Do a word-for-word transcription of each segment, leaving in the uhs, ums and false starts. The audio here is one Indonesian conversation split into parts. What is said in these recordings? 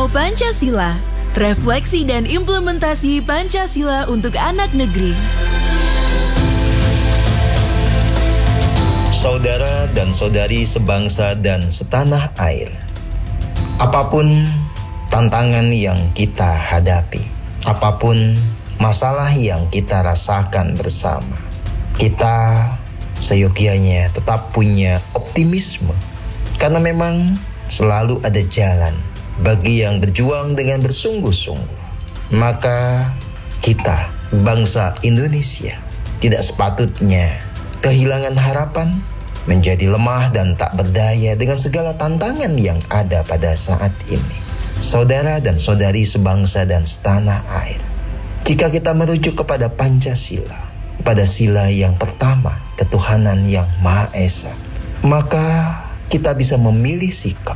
Kilau Pancasila, refleksi dan implementasi Pancasila untuk anak negeri. Saudara dan saudari sebangsa dan setanah air, apapun tantangan yang kita hadapi, apapun masalah yang kita rasakan bersama, kita seyogyanya tetap punya optimisme, karena memang selalu ada jalan bagi yang berjuang dengan bersungguh-sungguh. Maka kita, bangsa Indonesia, tidak sepatutnya kehilangan harapan, menjadi lemah dan tak berdaya dengan segala tantangan yang ada pada saat ini. Saudara dan saudari sebangsa dan setanah air, jika kita merujuk kepada Pancasila, pada sila yang pertama, ketuhanan yang Maha Esa, maka kita bisa memilih sikap.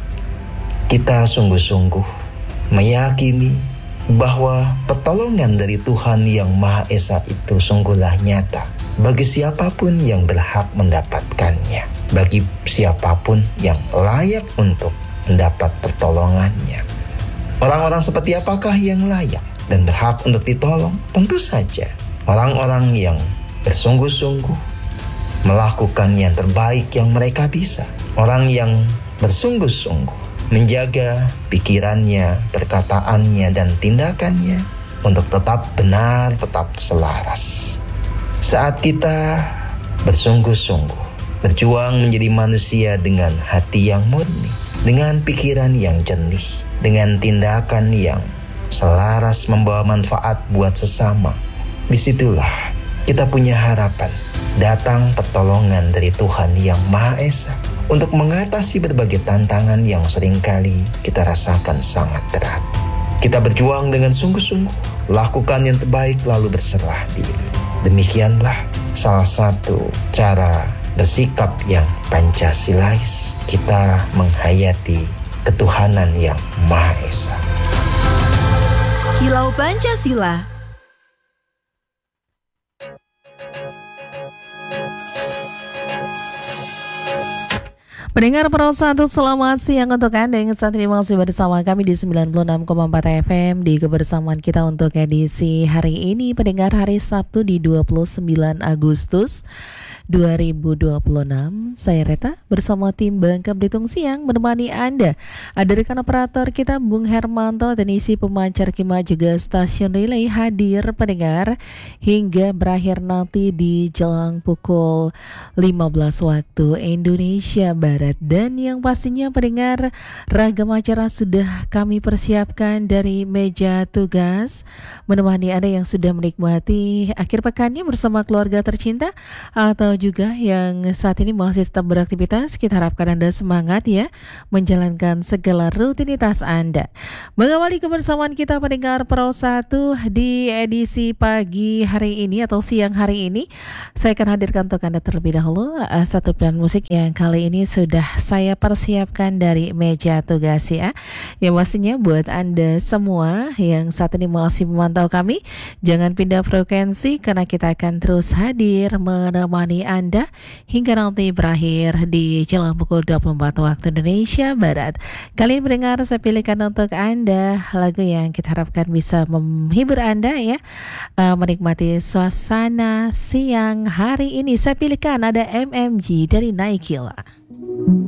Kita sungguh-sungguh meyakini bahwa pertolongan dari Tuhan yang Maha Esa itu sungguhlah nyata bagi siapapun yang berhak mendapatkannya, bagi siapapun yang layak untuk mendapat pertolongannya. Orang-orang seperti apakah yang layak dan berhak untuk ditolong? Tentu saja orang-orang yang bersungguh-sungguh melakukan yang terbaik yang mereka bisa. Orang yang bersungguh-sungguh menjaga pikirannya, perkataannya, dan tindakannya untuk tetap benar, tetap selaras. Saat kita bersungguh-sungguh berjuang menjadi manusia dengan hati yang murni, dengan pikiran yang jernih, dengan tindakan yang selaras membawa manfaat buat sesama, disitulah kita punya harapan datang pertolongan dari Tuhan yang Maha Esa untuk mengatasi berbagai tantangan yang seringkali kita rasakan sangat berat. Kita berjuang dengan sungguh-sungguh, lakukan yang terbaik lalu berserah diri. Demikianlah salah satu cara bersikap yang Pancasilais, kita menghayati ketuhanan yang Maha Esa. Kilau Pancasila. Pendengar Pro satu, selamat siang untuk Anda yang saat ini masih bersama kami di sembilan puluh enam koma empat F M di kebersamaan kita untuk edisi hari ini, pendengar hari Sabtu di dua puluh sembilan Agustus dua ribu dua puluh enam. Saya Reta bersama tim Bangka Belitung Siang menemani Anda. Ada rekan operator kita Bung Hermanto, teknisi pemancar Kima juga stasiun relay hadir pendengar hingga berakhir nanti di jelang pukul lima belas waktu Indonesia Barat. Dan yang pastinya pendengar, ragam acara sudah kami persiapkan dari meja tugas menemani Anda yang sudah menikmati akhir pekannya bersama keluarga tercinta atau juga yang saat ini masih tetap beraktivitas. Kita harapkan Anda semangat ya menjalankan segala rutinitas Anda. Mengawali kebersamaan kita pendengar Pro satu di edisi pagi hari ini atau siang hari ini, saya akan hadirkan untuk Anda terlebih dahulu uh, satu pilihan musik yang kali ini sudah saya persiapkan dari meja tugas ya. Yang pastinya buat Anda semua yang saat ini masih memantau kami, jangan pindah frekuensi karena kita akan terus hadir menemani Anda hingga nanti berakhir di jelang pukul dua puluh empat waktu Indonesia Barat. Kali ini pendengar, saya pilihkan untuk Anda lagu yang kita harapkan bisa menghibur Anda ya, uh, menikmati suasana siang hari ini. Saya pilihkan ada M M G dari Naikila.